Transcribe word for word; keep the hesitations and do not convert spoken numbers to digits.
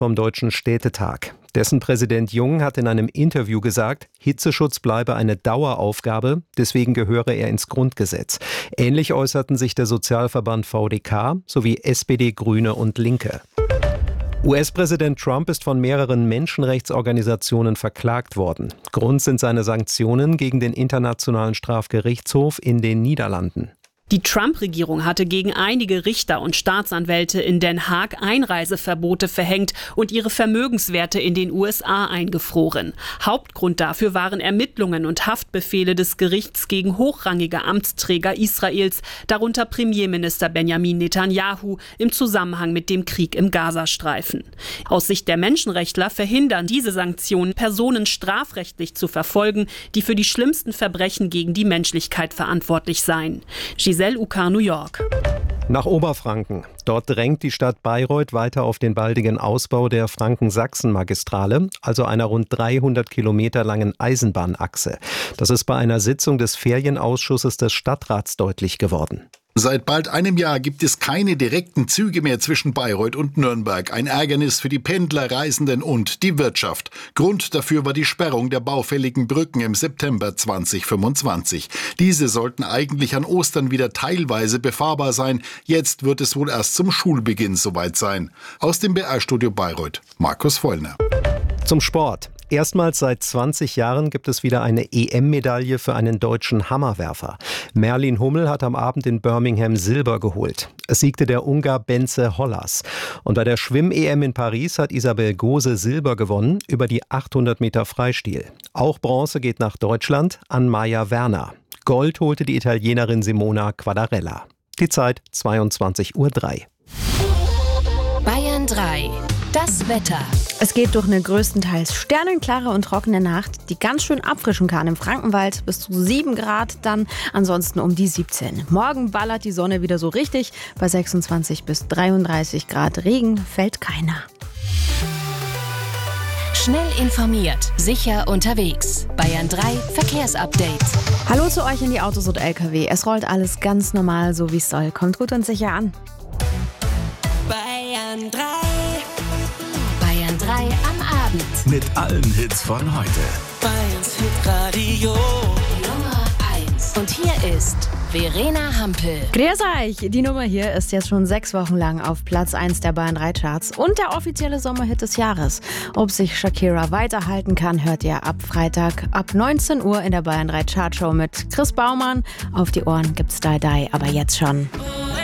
vom Deutschen Städtetag. Dessen Präsident Jung hat in einem Interview gesagt, Hitzeschutz bleibe eine Daueraufgabe, deswegen gehöre er ins Grundgesetz. Ähnlich äußerten sich der Sozialverband V D K sowie S P D, Grüne und Linke. U S-Präsident Trump ist von mehreren Menschenrechtsorganisationen verklagt worden. Grund sind seine Sanktionen gegen den Internationalen Strafgerichtshof in den Niederlanden. Die Trump-Regierung hatte gegen einige Richter und Staatsanwälte in Den Haag Einreiseverbote verhängt und ihre Vermögenswerte in den U S A eingefroren. Hauptgrund dafür waren Ermittlungen und Haftbefehle des Gerichts gegen hochrangige Amtsträger Israels, darunter Premierminister Benjamin Netanyahu, im Zusammenhang mit dem Krieg im Gazastreifen. Aus Sicht der Menschenrechtler verhindern diese Sanktionen, Personen strafrechtlich zu verfolgen, die für die schlimmsten Verbrechen gegen die Menschlichkeit verantwortlich seien. Giselle Ucar, New York. Nach Oberfranken. Dort drängt die Stadt Bayreuth weiter auf den baldigen Ausbau der Franken-Sachsen-Magistrale, also einer rund dreihundert Kilometer langen Eisenbahnachse. Das ist bei einer Sitzung des Ferienausschusses des Stadtrats deutlich geworden. Seit bald einem Jahr gibt es keine direkten Züge mehr zwischen Bayreuth und Nürnberg. Ein Ärgernis für die Pendler, Reisenden und die Wirtschaft. Grund dafür war die Sperrung der baufälligen Brücken im September zweitausendfünfundzwanzig. Diese sollten eigentlich an Ostern wieder teilweise befahrbar sein. Jetzt wird es wohl erst zum Schulbeginn soweit sein. Aus dem B R-Studio Bayreuth, Markus Vollner. Zum Sport. Erstmals seit zwanzig Jahren gibt es wieder eine E M-Medaille für einen deutschen Hammerwerfer. Merlin Hummel hat am Abend in Birmingham Silber geholt. Es siegte der Ungar Bence Hollas. Und bei der Schwimm-E M in Paris hat Isabel Gose Silber gewonnen über die achthundert Meter Freistil. Auch Bronze geht nach Deutschland an Maja Werner. Gold holte die Italienerin Simona Quadarella. Die Zeit zweiundzwanzig Uhr drei. Bayern drei. Das Wetter. Es geht durch eine größtenteils sternenklare und trockene Nacht, die ganz schön abfrischen kann. Im Frankenwald bis zu sieben Grad, dann ansonsten um die siebzehn. Morgen ballert die Sonne wieder so richtig. Bei sechsundzwanzig bis dreiunddreißig Grad Regen fällt keiner. Schnell informiert, sicher unterwegs. Bayern drei Verkehrsupdate. Hallo zu euch in die Autos und L K W. Es rollt alles ganz normal, so wie es soll. Kommt gut und sicher an. Bayern drei. Bayern drei am Abend. Mit allen Hits von heute. Bayerns Hitradio Nummer eins. Und hier ist Verena Hampel. Grüß euch! Die Nummer hier ist jetzt schon sechs Wochen lang auf Platz eins der Bayern drei Charts und der offizielle Sommerhit des Jahres. Ob sich Shakira weiterhalten kann, hört ihr ab Freitag ab neunzehn Uhr in der Bayern drei Chartshow mit Chris Baumann. Auf die Ohren gibt's Die Die, aber jetzt schon.